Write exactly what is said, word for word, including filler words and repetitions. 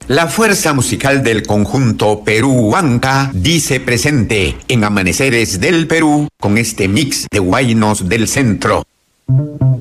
La fuerza musical del conjunto Perú Huanca dice presente en Amaneceres del Perú con este mix de huaynos del centro.